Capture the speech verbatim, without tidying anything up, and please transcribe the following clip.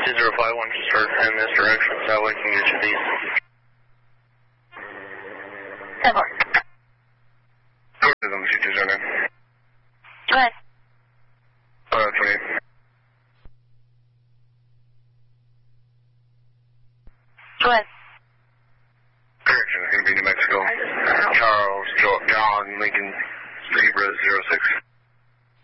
two zero five one, just start in this direction, so that way we can get you these. ten four. Tourism, C two zero nine. Go ahead. Uh, twenty-eight. Go ahead. Correction, it's going to be New Mexico. Charles, John, Lincoln, Zebra zero six.